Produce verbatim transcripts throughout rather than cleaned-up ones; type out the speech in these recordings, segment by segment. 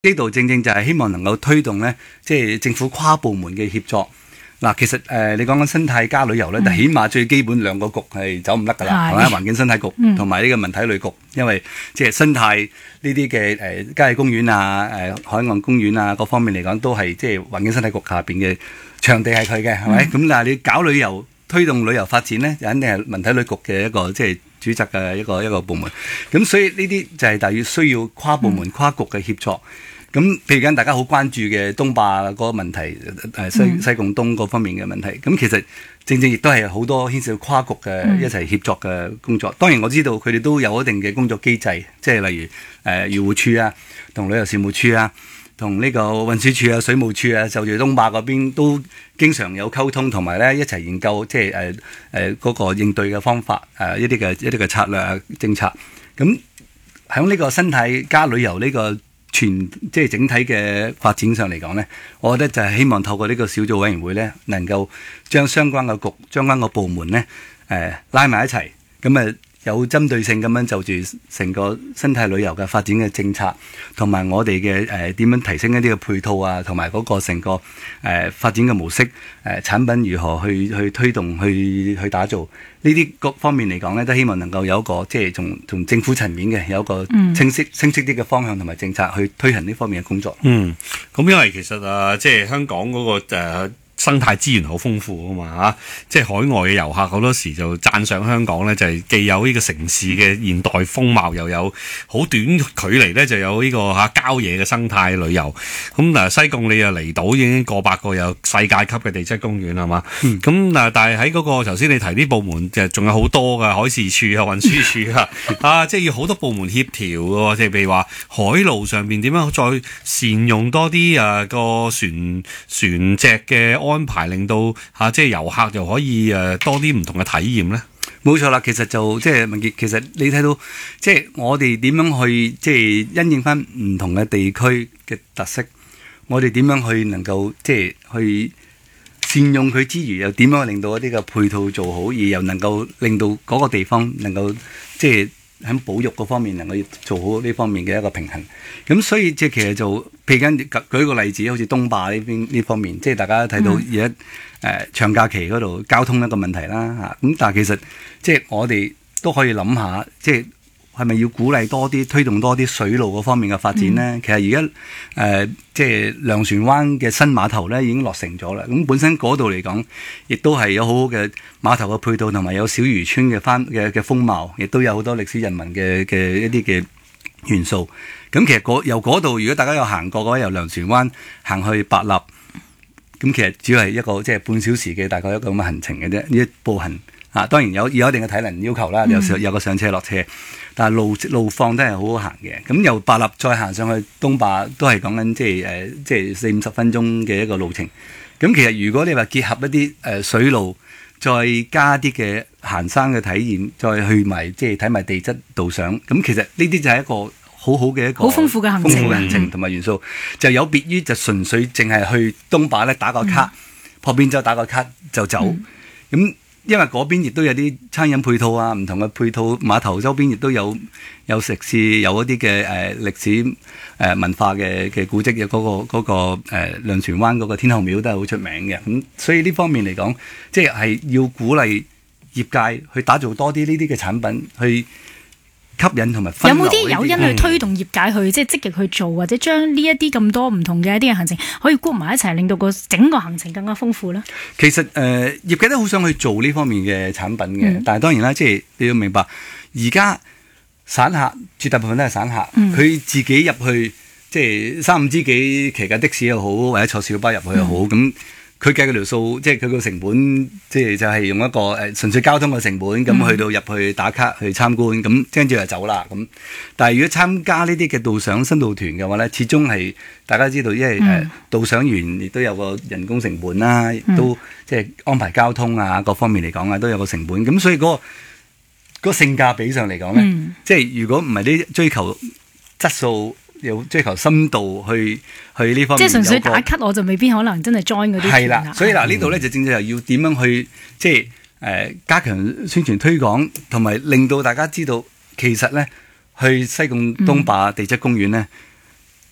呢度正正就係希望能夠推動咧，即係政府跨部門嘅協作。嗱，其實誒、呃，你講緊生態加旅遊咧，就、嗯、起碼最基本兩個局係走唔甩㗎啦，係咪？環境生態局同埋呢個文體旅局，因為即係生態呢啲嘅誒郊野公園啊、誒、呃、海岸公園啊各方面嚟講，都係即係環境生態局下邊嘅場地係佢嘅，係咪？咁、嗯、但係你搞旅遊推動旅遊發展咧，就肯定係文體旅局嘅一個即係主責嘅一個一個部門。咁所以呢啲就係大約需要跨部門、嗯、跨局嘅協作。咁譬如緊大家好關注嘅東壩嗰個問題，誒西西貢東嗰方面嘅問題，咁、嗯、其實正正亦都係好多牽涉跨局嘅一齊協作嘅工作。嗯、當然我知道佢哋都有一定嘅工作機制，即係例如誒漁護署啊、同旅遊事務處啊、同呢個運輸署啊、水務署啊，就住東壩嗰邊都經常有溝通，同埋咧一齊研究，即係誒誒嗰個應對嘅方法，誒、呃、一啲嘅一啲嘅策略啊政策。咁喺呢個生態加旅遊呢、這個全即係整體嘅發展上嚟講呢，我覺得就係希望透過呢個小組委員會呢，能夠將相關嘅局、相關嘅部門呢誒、呃、拉埋一齊，咁啊有針對性咁樣就住成個生態旅遊嘅發展嘅政策，同埋我哋嘅誒點樣提升一啲嘅配套啊，同埋嗰個成個誒、呃、發展嘅模式，誒、呃、產品如何去去推動、去去打造呢啲各方面嚟講咧，都希望能夠有一個即係從從政府層面嘅有一個清晰、嗯、清晰啲嘅方向同埋政策去推行呢方面嘅工作。 嗯，咁因為其實啊，即係香港嗰、那個、呃生態資源好豐富啊嘛嚇，即係海外嘅遊客好多時就讚賞香港咧，就係、是、既有呢個城市嘅現代風貌，又有好短距離咧就有呢、這個嚇郊野嘅生態旅遊。咁嗱，西貢你啊離島已經過百個有世界級嘅地質公園係嘛？咁嗱、嗯，但係喺嗰個頭先你提啲部門就仲有好多㗎，海事處啊、運輸處啊，啊，即係要好多部門協調㗎喎。即係譬如話海路上邊點樣再善用多啲啊個船船隻嘅安排，令到嚇、啊、即係遊客又可以誒、呃、多啲唔同嘅體驗咧。 冇錯啦，其實就即係文傑，其實你睇到即係我哋點樣去即係因應翻唔同嘅地區嘅特色，我哋點樣去能夠即係去善用佢之餘，又點樣令到一啲嘅配套做好，而又能夠令到嗰個地方能夠即係喺保育嗰方面能夠做好呢方面嘅一個平衡。咁所以即係其實就譬如緊舉個例子，好似東壩呢邊呢方面，即係大家睇到而家誒長假期嗰度交通一個問題啦嚇。咁但係其實即係我哋都可以諗下，即係係咪要鼓勵多啲推動多啲水路嗰方面嘅發展呢？嗯、其實而家誒即係糧船灣嘅新碼頭咧已經落成咗啦。咁本身嗰度嚟講，亦都係有好好嘅碼頭嘅配套，同埋有小漁村嘅翻嘅嘅風貌，亦都有好多歷史人文嘅嘅一啲嘅元素。咁其實由嗰度，如果大家有行過嘅話，由糧船灣行去白立，咁其實只係一個即係半小時嘅大概一個咁嘅行程嘅啫。呢一步行啊，當然有有一定嘅體能要求啦，有時有個上車落車，但係路路況都係好好行嘅。咁由白立再行上去東壩，都係講緊即係誒即係四五十分鐘嘅一個路程。咁其實如果你話結合一啲誒、呃、水路，再加啲嘅行山嘅體驗，再去埋即係睇埋地質導賞，咁其實呢啲就係一個好好嘅一個好豐富嘅行程， 豐富嘅行程同埋元素，就有別於就純粹淨係去東壩咧打個卡，破邊洲打個卡就走。咁、嗯、因為嗰邊亦都有啲餐飲配套啊，唔同嘅配套，碼頭周邊亦都有有食肆，有一啲嘅誒歷史誒、呃、文化嘅嘅古蹟嘅嗰個嗰、嗰個誒糧船灣嗰個天后廟都係好出名嘅。咁、嗯、所以呢方面嚟講，即係要鼓勵業界去打造多啲呢啲嘅產品去。吸引同埋分流，有冇啲誘因去推動業界去、嗯、即係積極去做，或者將呢一啲咁多唔同嘅一啲嘅行程可以 group 埋一齊，令到個整個行程更加豐富咧？ 其實誒、呃，業界都好想去做呢方面嘅產品嘅，嗯、但係當然啦，即係你要明白，而家散客絕大部分都係散客，佢、嗯、自己入去即係三五知己騎架的士又好，或者坐小巴入去又好咁。嗯佢計嗰條數，即係佢個成本，即係就係用一個誒純粹交通嘅成本，咁、嗯、去到入去打卡去參觀，咁跟住就走啦。咁，但係如果參加呢啲嘅導賞新導團嘅話咧，始終係大家知道，因為誒、嗯呃、導賞員亦都有個人工成本啦，亦都、嗯、即係安排交通啊各方面嚟講啊，都有個成本。咁所以嗰、嗰個嗰、嗰個性價比上嚟講咧，嗯、即係如果唔係啲追求質素。有追求深度去去呢方面， 即係純粹打卡，我就未必可能真係 join 嗰啲。 係啦，所以嗱呢度咧就正正係要點樣去即係誒、呃、加強宣傳推廣，同埋令到大家知道其實咧去西貢東壩地質公園咧，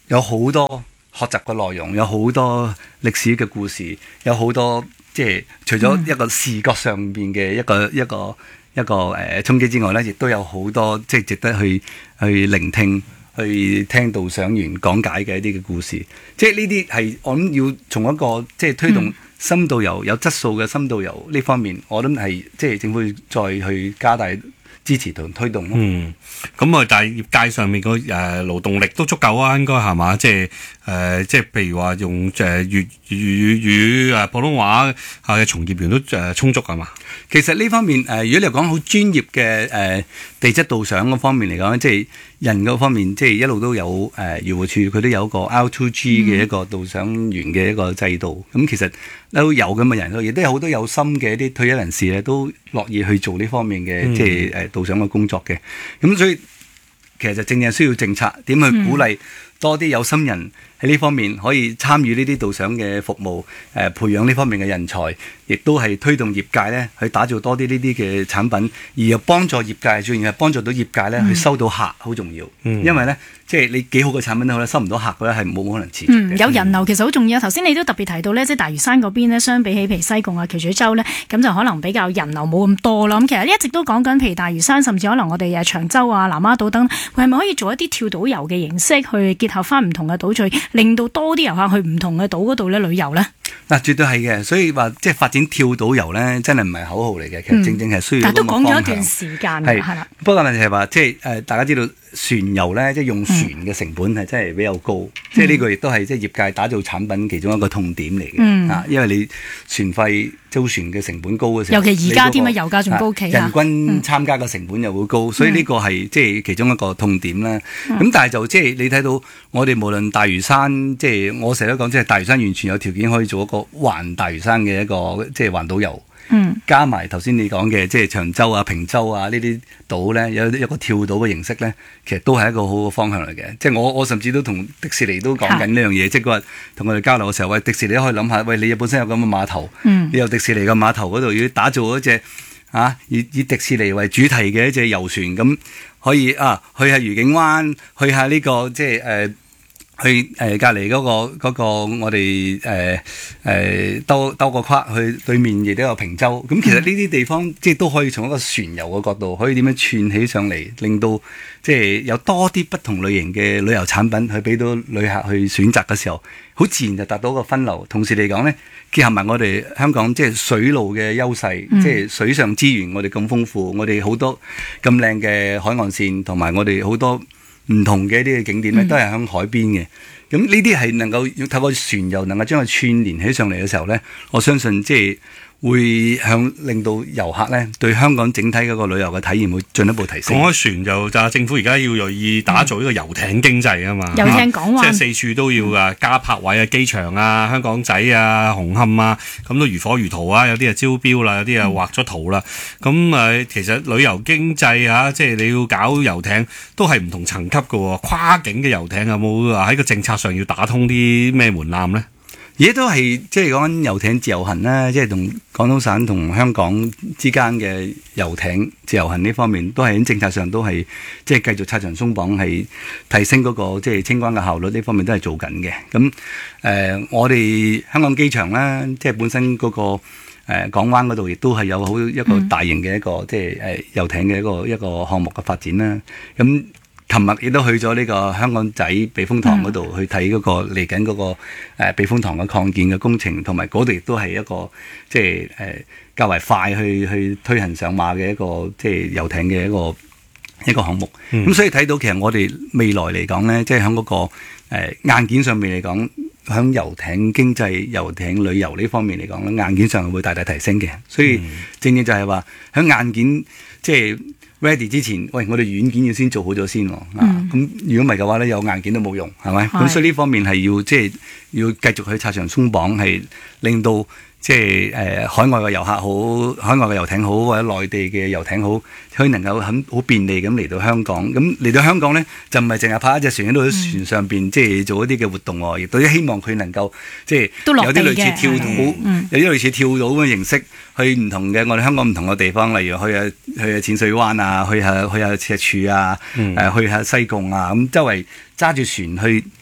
有好多學習嘅內容，有好多歷史嘅故事，有好多即係除咗一個視覺上邊嘅一個、嗯、一個一個誒衝擊之外咧，亦都有好多即係值得去去聆聽、去聽導賞員講解嘅一啲嘅故事。即係呢啲係我諗要從一個即係推動深度遊、有質素嘅深度遊呢方面，我諗係即係政府再去加大支持同推動咯。 嗯，咁啊，但係業界上面個誒勞動力都足夠啊，應該係嘛？即係誒、呃，即係譬如話用誒粵粵語誒普通話啊嘅從業員都誒充足係嘛？ 其實呢方面誒、呃，如果你講好專業嘅誒、呃、地質導賞嗰方面嚟講，即係人嗰方面，即係一路都有誒漁護署佢都有一個 R two G 嘅一個導賞員嘅一個制度。咁、嗯、其實都有咁嘅人，亦都有好多有心嘅一啲退休人士咧，都樂意去做呢方面嘅、嗯、即係誒導賞嘅工作嘅。咁所以其實就正正需要政策點去鼓勵多啲有心人喺呢方面可以參與呢啲導賞嘅服務，誒、呃、培養呢方面嘅人才，亦都係推動業界咧去打造多啲呢啲嘅產品，而又幫助業界，最緊要係幫助到業界咧去收到客，好重要。嗯、因為咧，即係你幾好嘅產品都好咧，收唔到客嘅咧係冇可能持續嘅。 嗯，有人流其實好重要。頭先你都特別提到咧，即係大嶼山嗰邊咧，相比起譬如西貢啊、橋咀洲咧，咁就可能比較人流冇咁多啦。咁其實一直都講緊，譬如大嶼山，甚至可能我哋誒長洲啊、南丫島等，佢係咪可以做一啲跳島遊嘅形式，去結合翻唔同嘅島嶼，令到多啲遊客去唔同嘅島嗰度咧旅遊咧？ 嗱，絕對係嘅，所以話即係發展跳島遊咧，真係唔係口號嚟嘅，其實正正係需要、嗯。但係都講咗一段時間嘅，係啦。不過問題係話，即係誒，大家知道船遊咧，即係用船嘅成本係真係比較高，嗯、即係呢個亦都係即係業界打造產品其中一個痛點嚟嘅。嗯、啊，因為你船費租船嘅成本高嘅時候， 尤其而家添啊， 那個、 油價仲高企、 啊、人均參加嘅成本又會高，嗯、所以呢個係即係其中一個痛點啦。咁、嗯、但係就即係你睇到我哋無論大嶼山，即係我成日都講，即係大嶼山完全有條件可以做一個環大嶼山嘅一個即係環島遊。嗯，加埋頭先你講嘅即係長洲啊、平洲啊呢啲島咧，有一個跳島嘅形式咧，其實都係一個好嘅方向嚟嘅。即係我我甚至都同迪士尼都講緊呢樣嘢，即係嗰日同我哋交流嘅時候，喂，迪士尼都可以諗下，喂，你本身有咁嘅碼頭，嗯、你由迪士尼嘅碼頭嗰度要打造一隻啊以以迪士尼為主題嘅一隻遊船，咁可以啊去下愉景灣，去下呢、這個即係誒。呃去誒隔離嗰個嗰、嗰個我哋誒誒兜兜個框去對面亦都有平洲，咁其實呢啲地方即係都可以從一個船遊嘅角度，可以點樣串起上嚟，令到即係有多啲不同類型嘅旅遊產品去俾到旅客去選擇嘅時候，好自然就達到一個分流。同時嚟講咧，結合埋我哋香港即係水路嘅優勢，嗯、即係水上資源我哋咁豐富，我哋好多咁靚嘅海岸線，同埋我哋好多唔同嘅一啲嘅景點咧，都係喺海邊嘅。咁呢啲係能夠要透過船遊能夠將佢串連起上嚟嘅時候咧，我相信即係會向令到遊客咧對香港整體嗰個旅遊嘅體驗會進一步提升。 講開船就就政府而家要銳意打造呢個遊艇經濟啊嘛， 遊艇港灣， 即係四處都要啊加泊位啊，機場啊、香港仔啊、紅磡啊，咁都如火如荼啊，有啲啊招標啦，有啲啊畫咗圖啦。咁誒、嗯，其實旅遊經濟啊，即係你要搞遊艇都係唔同層級嘅喎，跨境嘅遊艇有冇喺個政策上要打通啲咩門檻咧？ 而家都係即係講緊遊艇自由行啦，即係同廣東省同香港之間嘅遊艇自由行呢方面，都係喺政策上都係即係繼續拆牆鬆綁，係提升嗰個即係清關嘅效率呢方面都係做緊嘅。咁誒、呃，我哋香港機場啦，即係本身嗰個誒港灣嗰度，亦都係有好一個大型嘅一個、嗯、即係誒遊艇嘅一個一個項目嘅發展啦。咁琴日亦都去咗呢個香港仔避風塘嗰度、嗯、去睇嗰個嚟緊嗰個誒避風塘嘅擴建嘅工程，同埋嗰度亦都係一個即係誒、呃、較為快去去推行上馬嘅一個即係遊艇嘅一個一個項目。咁、嗯、所以睇到其實我哋未來嚟講咧，即係喺嗰個誒、呃、硬件上面嚟講，喺遊艇經濟、遊艇旅遊呢方面嚟講咧，硬件上會大大提升嘅。所以正正就係話喺硬件即係ready 之前，喂，我哋軟件要先做好咗先喎，嗯、啊，咁如果唔係嘅話咧，有硬件都冇用，係咪？咁是所以呢方面係要即係要繼續去拆牆鬆綁，係令到即係誒、呃、海外嘅遊客好，海外嘅遊艇好，或者內地嘅遊艇好，可以能夠很好便利咁嚟到香港。咁嚟到香港咧，就唔係淨係泊一隻船喺度喺船上邊，嗯、即係做一啲嘅活動喎，亦都希望佢能夠即係有啲類似跳島，嗯、有啲類似跳島嘅形式。去唔同嘅我哋香港唔同嘅地方，例如去下去下淺水灣啊，去下去下赤柱啊，誒、嗯呃、去下西貢啊，咁周圍揸住船去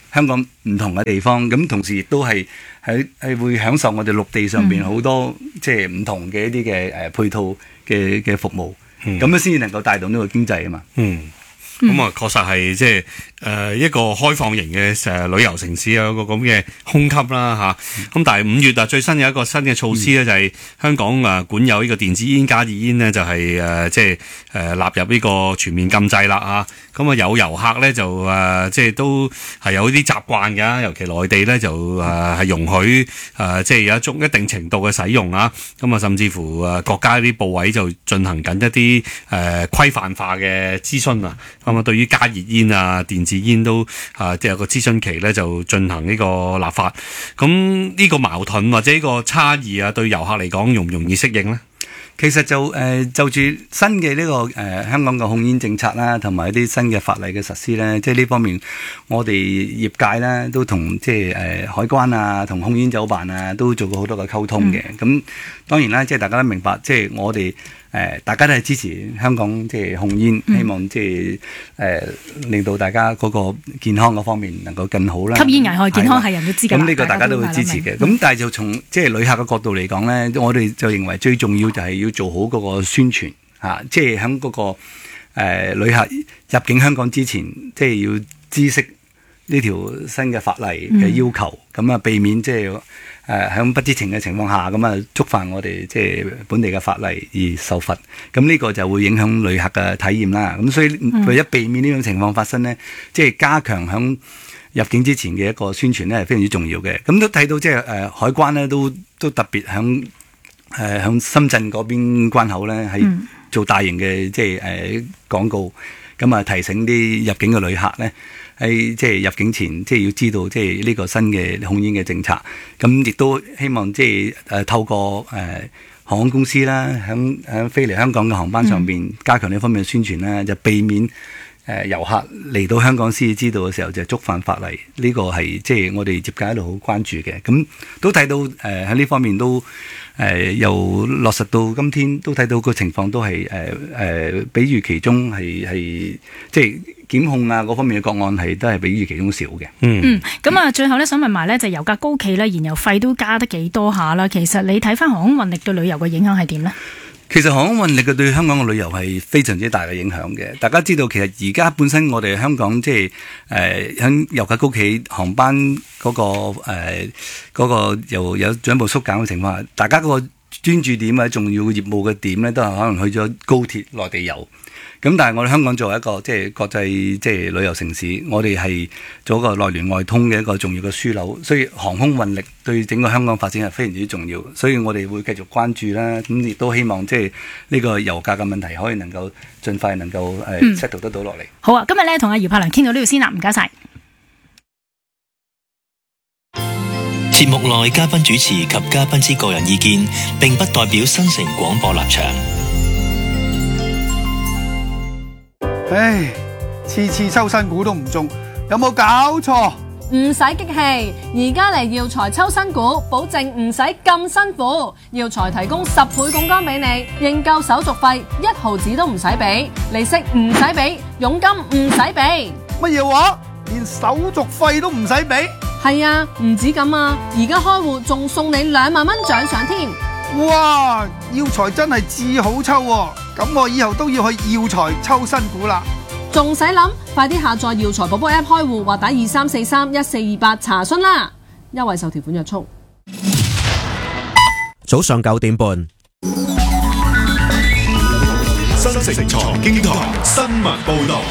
香港唔同嘅地方，咁同時亦都係喺係會享受我哋陸地上邊好多、嗯、即係唔同嘅一啲嘅誒配套嘅嘅服務，咁樣先至能夠帶動呢個經濟啊嘛。嗯。 咁啊，確實係即係誒一個開放型嘅誒旅遊城市有個咁嘅空級啦嚇。咁、嗯、但係五月啊，最新有一個新嘅措施咧，就係香港啊管有呢個電子煙加熱煙呢，就係誒即係誒納入呢個全面禁制啦嚇。咁啊有遊客咧就誒即係都係有啲習慣㗎，尤其內地咧就誒係容許誒即係有一種一定程度嘅使用啊。咁啊甚至乎誒國家啲部委就進行緊一啲誒規範化嘅諮詢啊。咁啊，對於加熱煙啊、電子煙都啊，即係有個諮詢期咧，就進行呢個立法。咁呢個矛盾或者呢個差異啊，對遊客嚟講容唔容易適應呢？ 其實就誒、呃、就住新嘅呢、這個誒、呃、香港嘅控煙政策啦，同埋一啲新嘅法例嘅實施咧，即係呢方面我哋業界咧都同即係誒、呃、海關啊、同控煙酒辦啊都做過好多嘅溝通嘅。咁、嗯、當然啦，即係大家都明白，即係我哋。誒、呃，大家都係支持香港即係控煙，希望即係誒令到大家嗰個健康嗰方面能夠更好啦。 吸煙危害健康係人都知㗎。 咁呢個大家都會支持嘅。咁、嗯、但係就從即係旅客嘅角度嚟講咧，我哋就認為最重要就係要做好嗰個宣傳嚇、啊，即係喺嗰個誒、呃、旅客入境香港之前，即係要知悉呢條新嘅法例嘅要求，咁啊、嗯、避免即係。誒喺、呃、不知情嘅情況下，咁啊觸犯我哋即係本地嘅法例而受罰，咁呢個就會影響旅客嘅體驗啦。咁所以為咗避免呢種情況發生呢，即係加強響入境之前嘅一個宣傳呢係非常之重要嘅。咁都睇到即係誒海關呢都都特別響誒響深圳嗰邊關口呢係做大型嘅即係誒廣告，咁啊提醒啲入境嘅旅客呢。喺即係入境前，即係要知道即係呢個新嘅控煙嘅政策，咁亦都希望即係誒透過誒、呃、航空公司啦，響響飛嚟香港嘅航班上邊加強呢方面嘅宣傳啦，就避免誒、呃、遊客嚟到香港先至知道嘅時候就觸犯法例。呢、這個係即係我哋業界喺度好關注嘅，咁都睇到誒喺呢方面都。誒、呃、又落實到今天，都睇到個情況都係誒誒，比預期中係係即係檢控啊嗰方面嘅個案係都係比預期中少嘅。 嗯，咁啊，最後咧想問埋咧，就油價高企咧，燃油費都加得幾多下啦？其實你睇翻航空運力對旅遊嘅影響係點呢？ 其實航空運力嘅對香港嘅旅遊係非常之大嘅影響嘅。大家知道其實而家本身我哋香港即係誒喺油價高企，航班嗰、嗰個誒嗰、呃嗰個又有進一步縮減嘅情況下，大家嗰個專注點或者重要嘅業務嘅點咧，都係可能去咗高鐵內地遊。咁但係我哋香港作為一個即係國際即係旅遊城市，我哋係做一個內聯外通嘅一個重要嘅樞紐，所以航空運力對整個香港發展係非常之重要。所以我哋會繼續關注啦，咁亦都希望即係呢個油價嘅問題可以能夠盡快能夠誒 settle 得到落嚟。 好啊，今日咧同阿姚柏良傾到呢度先啦，唔該晒。 節目內嘉賓主持及嘉賓之個人意見並不代表新城廣播立場。 唉，次次抽新股都唔中，有冇搞錯？ 唔使激氣，而家嚟耀才抽新股，保證唔使咁辛苦。耀才提供十倍槓桿俾你，認購手續費一毫子都唔使俾，利息唔使俾，佣金唔使俾。 乜嘢話？連手續費都唔使俾？ 係啊，唔止咁啊，而家開戶仲送你兩萬蚊獎賞添。 哇！耀才真係至好抽喎，咁我以後都要去耀才抽新股啦。 仲使諗？快啲下載耀才寶寶 app 開戶或打二三四三一四二八查詢啦。優惠受條款約束。 早上九點半， 新城財經台新聞報道。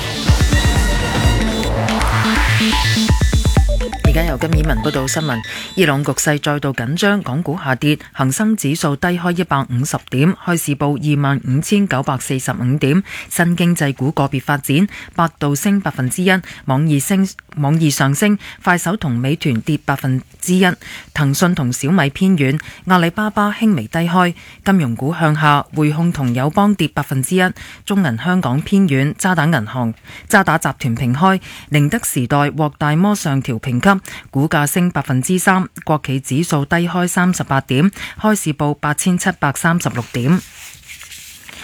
而家由金以文報道新聞，伊朗局勢再度緊張，港股下跌，恒生指數低開一百五十點，開市報二萬五千九百四十五點。新經濟股個別發展，百度升百分之一，網易升，網易上升，快手同美團跌百分之一，騰訊同小米偏軟，阿里巴巴輕微低開。金融股向下，匯控同友邦跌百分之一，中銀香港偏軟，渣打銀行、渣打集團平開，寧德時代獲大摩上調評級。股價升百分之三，國企指數低開三十八點，開市報八千七百三十六點。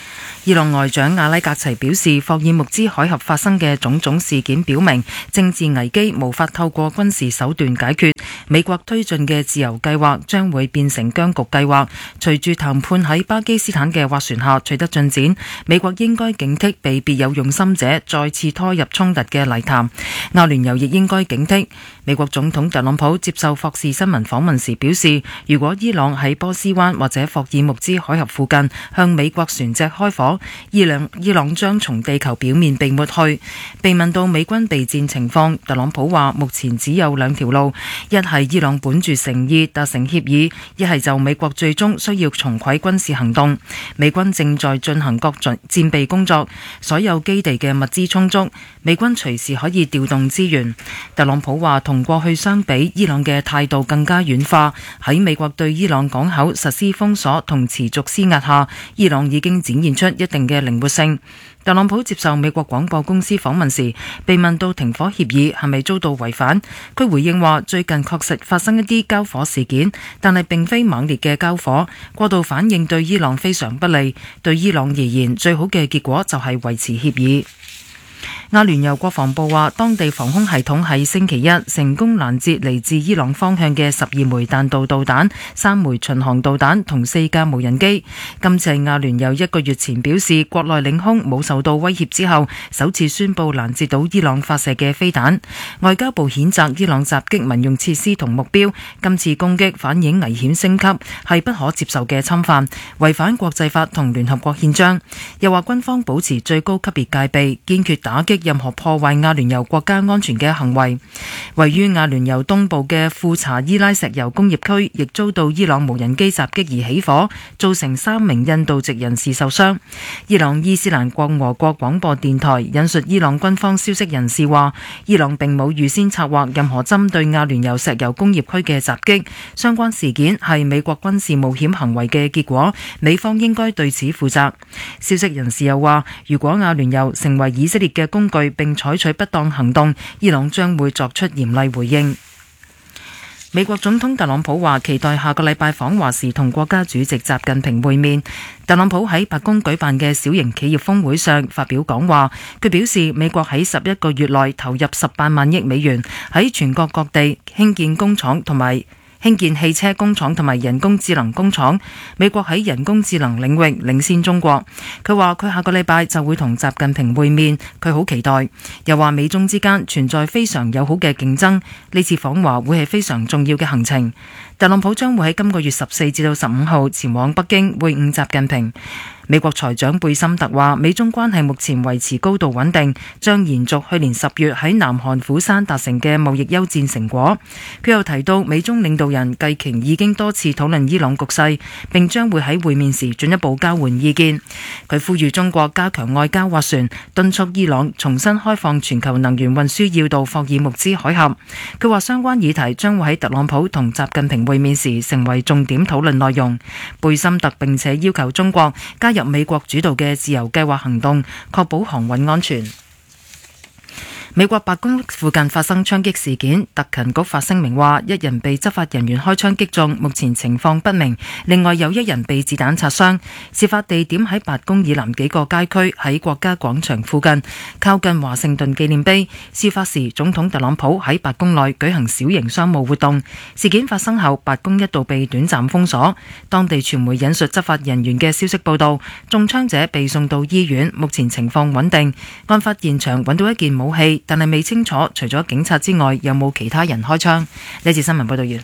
伊朗外長阿拉格齊表示，霍爾木茲海峽發生嘅種種事件表明，政治危機無法透過軍事手段解決。美國推進嘅自由計劃將會變成僵局計劃。隨住談判喺巴基斯坦嘅斡旋下取得進展，美國應該警惕被別有用心者再次拖入衝突嘅泥潭。阿聯酋亦應該警惕。美國總統特朗普接受霍士新聞訪問時表示，如果伊朗喺波斯灣或者霍爾木茲海峽附近向美國船隻開火，伊朗伊朗將從地球表面被抹去。被問到美軍備戰情況，特朗普話目前只有兩條路，一係伊朗本住誠意達成協議，一係就美國最終需要重啟軍事行動。美軍正在進行各種戰備工作，所有基地嘅物資充足，美軍隨時可以調動資源。特朗普話同過去相比，伊朗嘅態度更加軟化。喺美國對伊朗港口實施封鎖同持續施壓下，伊朗已經展現出一定嘅靈活性。特朗普接受美國廣播公司訪問時，被問到停火協議係咪遭到違反，佢回應話最近確實發生一啲交火事件，但係並非猛烈嘅交火，過度反應對伊朗非常不利，對伊朗而言最好嘅結果就係維持協議。阿聯酋國防部話，當地防空系統喺星期一成功攔截嚟自伊朗方向嘅十二枚彈道導彈、三枚巡航導彈同四架無人機。今次係阿聯酋一個月前表示國內領空冇受到威脅之後，首次宣布攔截到伊朗發射嘅飛彈。外交部譴責伊朗襲擊民用設施同目標，今次攻擊反映危險升級，係不可接受嘅侵犯，違反國際法同聯合國憲章。又話軍方保持最高級別戒備，堅決打擊任何破壞阿聯酋國家安全嘅行為。位於阿聯酋東部嘅庫查伊拉石油工業區亦遭到伊朗無人機襲擊而起火，造成三名印度籍人士受傷。伊朗伊斯蘭共和國廣播電台引述伊朗軍方消息人士話，伊朗並冇預先策劃任何針對阿聯酋石油工業區嘅襲擊，相關事件係美國軍事冒險行為嘅結果，美方應該對此負責。消息人士又話，如果阿聯酋成為以色列嘅工具並採取不當行動，伊朗將會作出嚴厲回應。美國總統特朗普話期待下個禮拜訪華時同國家主席習近平會面。特朗普喺白宮舉辦嘅小型企業峰會上發表講話，佢表示美國喺十一個月內投入十八萬億美元喺全國各地興建工廠同埋興建汽車工廠同埋人工智能工廠，美國喺人工智能領域領先中國。佢話佢下個禮拜就會同習近平會面，佢好期待。又話美中之間存在非常友好嘅競爭，呢次訪華會係非常重要嘅行程。特朗普將會喺今個月十四至到十五號前往北京會晤習近平。美國財長貝森特話，美中關係目前維持高度穩定，將延續去年十月喺南韓釜山達成嘅貿易休戰成果。佢又提到，美中領導人繼期已經多次討論伊朗局勢，並將會喺會面時進一步交換意見。佢呼籲中國加強外交斡旋，敦促伊朗重新開放全球能源運輸要道霍爾木茲海峽。佢話相關議題將會喺特朗普同習近平會面時成為重點討論內容。貝森特並且要求中國加入美國主導嘅自由計劃行動，確保航運安全。美國白宮附近發生槍擊事件，特勤局發聲明話，一人被執法人員開槍擊中，目前情況不明。另外有一人被子彈擦傷。事發地點喺白宮以南幾個街區，喺國家廣場附近，靠近華盛頓紀念碑。事發時，總統特朗普喺白宮內舉行小型商務活動。事件發生後，白宮一度被短暫封鎖。當地傳媒引述執法人員嘅消息報道，中槍者被送到醫院，目前情況穩定。案發現場揾到一件武器，但係未清楚除咗警察之外有冇其他人開槍。呢次新聞報道完。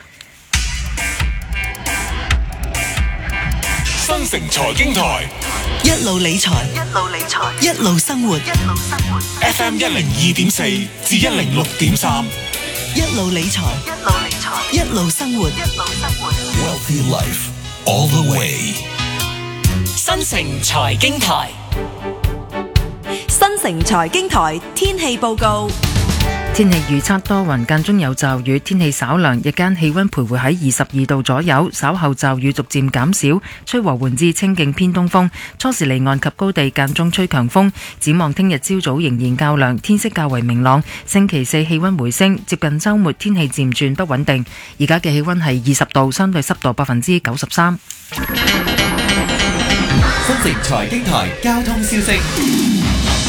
新城財經台一路理財，一路理財，一路生活，一路生活。 F M 一零二點四至一零六點三， 一路理財，一路理財，一路生活，一路生活。 Wealthy Life all the way。 新城財經台。新城財經台天氣報告。 天氣預測多雲，間中有驟雨，天氣稍涼，日間氣溫徘徊喺二十二度左右，稍後驟雨逐漸減少，吹和緩至清勁偏東風，初時離岸及高地間中吹強風。展望聽日朝早仍然較涼，天色較為明朗。星期四氣溫回升，接近週末天氣漸轉不穩定。而家嘅氣溫係二十度，相對濕度百分之九十三。 新城財經台交通消息。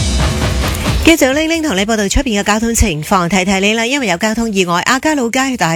繼續玲玲同你報道出邊嘅交通情況，提提你啦，因為有交通意外，亞皆老街大